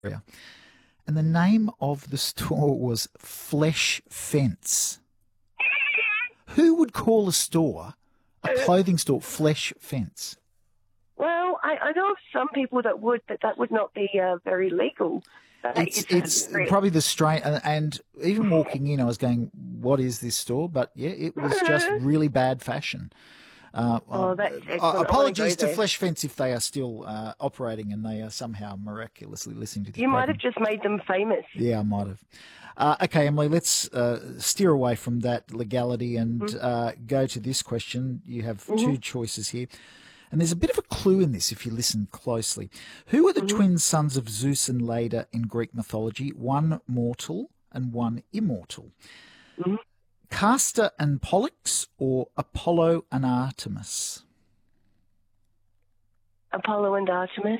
And the name of the store was Flesh Fence. Who would call a clothing store, Flesh Fence? Well, I know of some people that would, but that would not be very legal. It's probably the strain, and even walking in, I was going, "What is this store?" But yeah, it was just really bad fashion. That's excellent. Apologies to Flesh Fence if they are still operating and they are somehow miraculously listening to this. You might have just made them famous. Yeah, I might have. Okay, Emily, let's steer away from that legality and go to this question. You have two choices here. And there's a bit of a clue in this if you listen closely. Who are the twin sons of Zeus and Leda in Greek mythology? One mortal and one immortal. Castor and Pollux or Apollo and Artemis? Apollo and Artemis.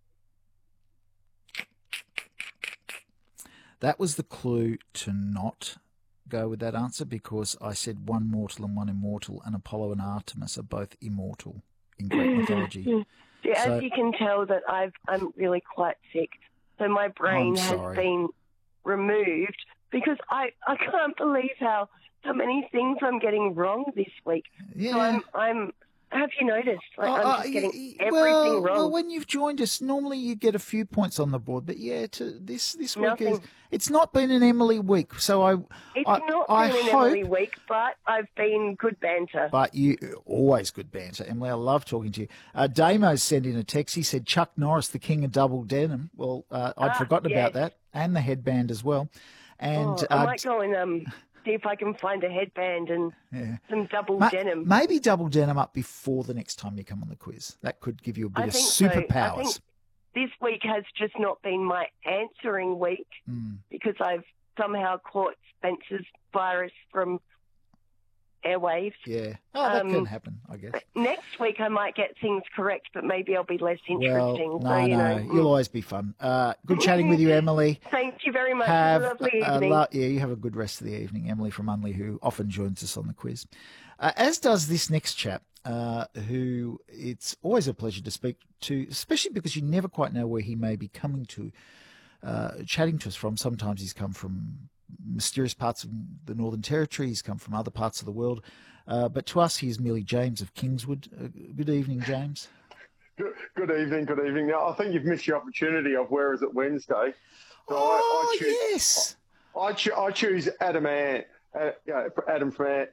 That was the clue to not go with that answer because I said one mortal and one immortal, and Apollo and Artemis are both immortal in Greek mythology. As you can tell that I'm really quite sick. So my brain has been removed because I can't believe how many things I'm getting wrong this week. Yeah. So I'm have you noticed? I'm just getting everything wrong. Well, when you've joined us, normally you get a few points on the board, but this week it's not been an Emily week. So it's not been an Emily week, but I've been good banter. But you always good banter, Emily. I love talking to you. Damo's sent in a text. He said Chuck Norris, the king of double denim. Well, I'd forgotten about that, and the headband as well. And I might go and see if I can find a headband and some double denim. Maybe double denim up before the next time you come on the quiz. That could give you a bit of superpowers. I think this week has just not been my answering week because I've somehow caught Spencer's virus from airwaves. Yeah. Oh, that can happen, I guess. Next week I might get things correct, but maybe I'll be less interesting. Well, no, you'll always be fun. Good chatting with you, Emily. Thank you very much. Have a lovely evening. You have a good rest of the evening. Emily from Unley, who often joins us on the quiz. As does this next chap, who it's always a pleasure to speak to, especially because you never quite know where he may be coming to, chatting to us from. Sometimes he's come from mysterious parts of the Northern Territory. He's come from other parts of the world. But to us, he is merely James of Kingswood. Good evening, James. Good evening. Now, I think you've missed your opportunity of Where Is It Wednesday. So yes. I choose Adam Ant. Adam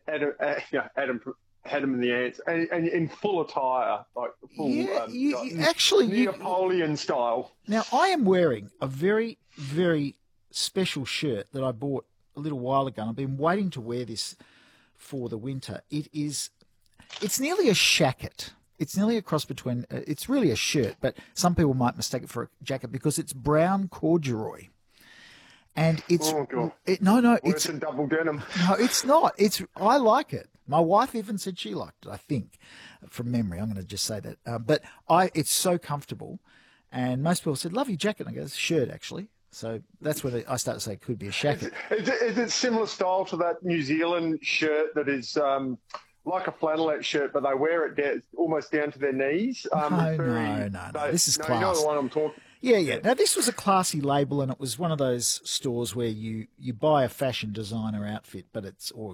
and the Ants, and in full attire, like full actually Neapolitan style. Now, I am wearing a very, very special shirt that I bought a little while ago. I've been waiting to wear this for the winter. It's nearly a shacket. It's nearly a cross between, it's really a shirt, but some people might mistake it for a jacket because it's brown corduroy. And it's, Worse than double denim. No, it's not. I like it. My wife even said she liked it, I think, from memory. I'm going to just say that. But it's so comfortable. And most people said, love your jacket. And I go, it's a shirt, actually. So that's where I start to say it could be a shacket. Is it similar style to that New Zealand shirt that is like a flannelette shirt, but they wear it almost down to their knees? No. This is class. You know the one I'm talking. Yeah. Now, this was a classy label, and it was one of those stores where you buy a fashion designer outfit, but it's